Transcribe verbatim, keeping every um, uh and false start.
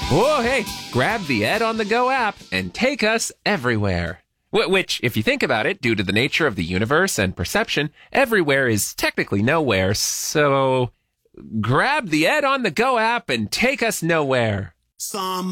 Whoa, hey, grab the Ed on the Go app and take us everywhere. Wh- Which, if you think about it, due to the nature of the universe and perception, everywhere is technically nowhere, so grab the Ed on the Go app and take us nowhere. Some